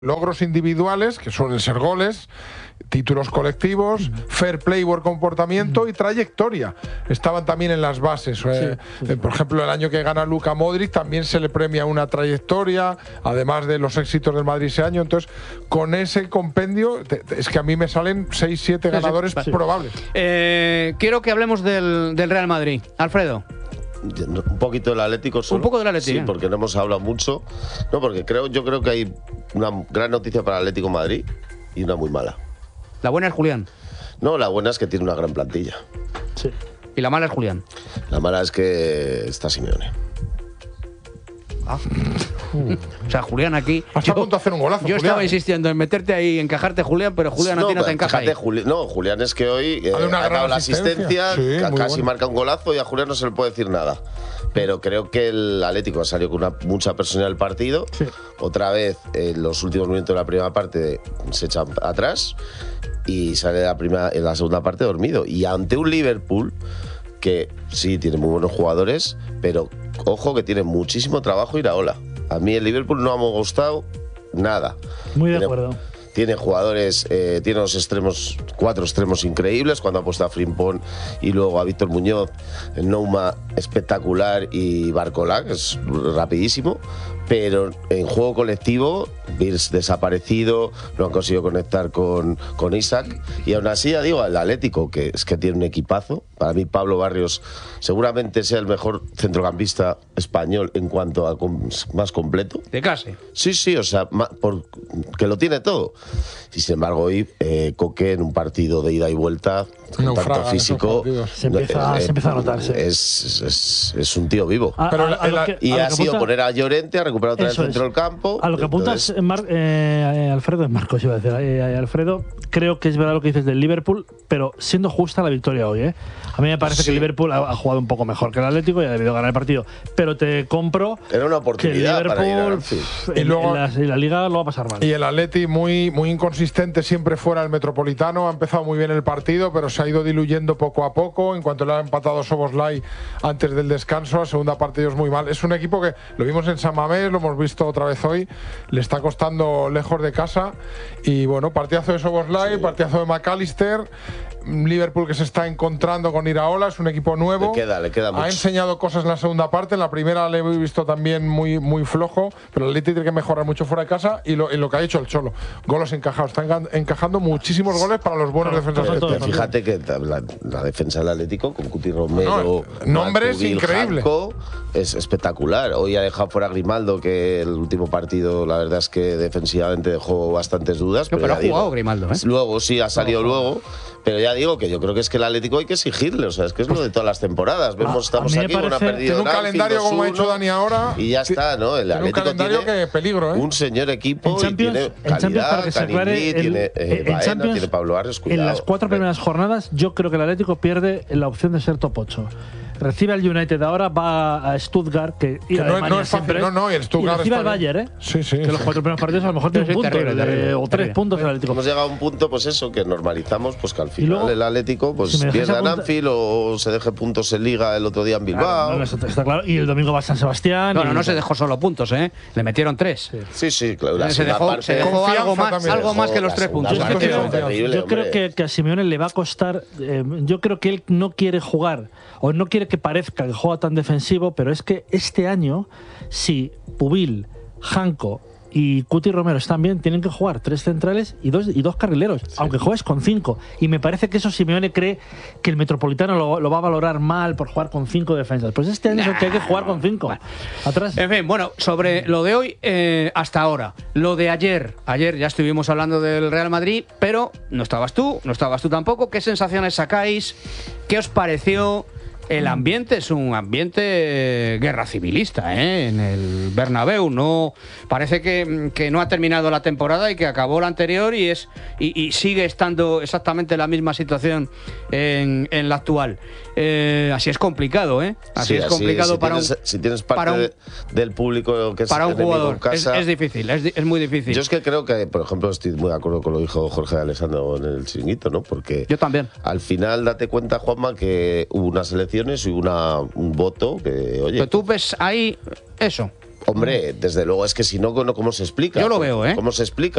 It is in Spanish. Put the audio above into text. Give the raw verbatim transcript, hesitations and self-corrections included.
logros individuales, que suelen ser goles, títulos colectivos, fair play, buen comportamiento y trayectoria. Estaban también en las bases. Sí, eh, sí. Por ejemplo, el año que gana Luka Modric también se le premia una trayectoria, además de los éxitos del Madrid ese año. Entonces, con ese compendio, te, te, es que a mí me salen seis siete ganadores sí, sí. probables. Eh, quiero que hablemos del, del Real Madrid. Alfredo. Un poquito del Atlético solo. Un poco del Atlético. Sí, porque no hemos hablado mucho. No, porque creo, yo creo que hay una gran noticia para el Atlético de Madrid y una muy mala. La buena es Julián. No, la buena es que tiene una gran plantilla. Sí. Y la mala es Julián. La mala es que está Simeone. Ah. Uh. O sea, Julián aquí. Hasta a punto de hacer un golazo. Yo Julián. estaba insistiendo en meterte ahí, encajarte Julián, pero Julián no, a ti no te encaja. Fíjate, ahí. Juli no, Julián es que hoy eh, ha dado la asistencia, sí, casi bueno. marca un golazo y a Julián no se le puede decir nada. Pero creo que el Atlético ha salido con una, mucha personalidad del partido. Sí. Otra vez, en los últimos minutos de la primera parte se echa atrás y sale la primera, en la segunda parte dormido. Y ante un Liverpool que sí tiene muy buenos jugadores, pero ojo que tiene muchísimo trabajo Iraola. A mí el Liverpool no me ha gustado nada. Muy de tiene, acuerdo. Tiene jugadores, eh, tiene los extremos, cuatro extremos increíbles, cuando ha puesto a Frimpong y luego a Víctor Muñoz, el Nouma espectacular y Barcola, que es rapidísimo, pero en juego colectivo, Bills desaparecido, no han conseguido conectar con, con Isaac, y aún así, ya digo, el Atlético, que es que tiene un equipazo. Para mí Pablo Barrios seguramente sea el mejor centrocampista español en cuanto a com más completo. ¿De casi? Sí, sí, o sea, por, que lo tiene todo. Y sin embargo, hoy eh, Coque en un partido de ida y vuelta, no, tanto fraga, físico, se empieza, eh, se empieza a notarse. Es, es, es un tío vivo. A, Pero a, a la, que, y a ha sido apunta, poner a Llorente a recuperar otra vez el centro del campo. A lo que apuntas, Mar, eh, Alfredo, Marcos iba a decir, eh, Alfredo, creo que es verdad lo que dices del Liverpool, pero siendo justa la victoria hoy, ¿eh? A mí me parece sí. que el Liverpool ha, ha jugado un poco mejor que el Atlético y ha debido ganar el partido. Pero te compro. Era una oportunidad que el Liverpool para ir a, en, y luego, en, la, en la Liga lo va a pasar mal. Y el Atleti muy, muy inconsistente siempre fuera del Metropolitano. Ha empezado muy bien el partido, pero se ha ido diluyendo poco a poco. En cuanto le ha empatado Szoboszlai antes del descanso, la segunda parte es muy mal. Es un equipo que lo vimos en San Mamés, lo hemos visto otra vez hoy. Le está costando lejos de casa. Y bueno, partidazo de Szoboszlai, sí. partidazo de McAllister. Liverpool que se está encontrando con Iraola, es un equipo nuevo. Le queda, le queda mucho. Ha enseñado cosas en la segunda parte, en la primera le he visto también muy, muy flojo, pero el Atleti tiene que mejorar mucho fuera de casa y lo, y lo que ha hecho el Cholo, goles encajados, están encajando muchísimos goles para los buenos no, defensores. Pero, pero fíjate que la, la defensa del Atlético con Cuti Romero, no, nombres increíbles. Es espectacular. Hoy ha dejado fuera a Grimaldo, que el último partido la verdad es que defensivamente dejó bastantes dudas. No, pero, pero ha jugado digo, Grimaldo, ¿eh? Luego sí, ha salido no, luego. Pero ya digo que yo creo que es que el Atlético hay que exigirle, o sea, es que es lo de todas las temporadas. Vemos, estamos aquí con una pérdida. Tiene un calendario como ha hecho Dani ahora. Y ya está, ¿no? El tiene Atlético un calendario tiene que peligro, ¿eh? Un señor equipo en Champions, y tiene calidad, en Canindí, tiene eh, en Baena, Champions, tiene Pablo Barrios, cuidado. En las cuatro primeras jornadas yo creo que el Atlético pierde la opción de ser top ocho. Recibe al United ahora, va a Stuttgart, que, que no, no es fácil, no, no, y el Stuttgart y recibe al Bayern, ¿eh? Sí, sí. Que sí. los cuatro primeros partidos a lo mejor tiene un punto terrible, de, terrible, o tres terrible. puntos el Atlético. Hemos llegado a un punto, pues eso, que normalizamos, pues que al final luego, el Atlético pues si pierde en Anfield o se deje puntos en Liga el otro día en Bilbao. Claro, no, está, está claro. Y el domingo va a San Sebastián. No, no, y... no se dejó solo puntos, ¿eh? Le metieron tres. Sí, sí, sí claro. La se dejó, parte se dejó algo más, algo más que los tres puntos. Yo, creo, terrible, yo creo que, que a Simeone le va a costar. Eh, yo creo que él no quiere jugar o no quiere que parezca que juega tan defensivo, pero es que este año, si Pubil, Janko y Cuti Romero están bien, tienen que jugar tres centrales y dos, y dos carrileros, sí. aunque juegues con cinco. Y me parece que eso Simeone cree que el Metropolitano lo, lo va a valorar mal por jugar con cinco defensas. Pues este año nah, es el que hay que jugar con cinco. Bueno. Atrás. En fin, bueno, sobre lo de hoy eh, hasta ahora. Lo de ayer. Ayer ya estuvimos hablando del Real Madrid, pero no estabas tú, no estabas tú tampoco. ¿Qué sensaciones sacáis? ¿Qué os pareció? El ambiente es un ambiente guerra civilista, ¿eh? En el Bernabéu. No, parece que, que no ha terminado la temporada y que acabó la anterior y, es, y, y sigue estando exactamente la misma situación en, en la actual. Eh, así es complicado, ¿eh? Así sí, es complicado así, si para tienes, un si tienes parte para un, de, del público que es para un jugador. En casa, es, es difícil, es, es muy difícil. Yo es que creo que, por ejemplo, estoy muy de acuerdo con lo que dijo Jorge de Alessandro en el Chiringuito, ¿no? Porque yo también. Al final date cuenta, Juanma, que hubo unas elecciones y una, un voto que, oye. Pero tú ves ahí eso. Hombre, desde luego, es que si no, ¿cómo se explica? Yo lo veo, ¿eh? ¿Cómo se explica?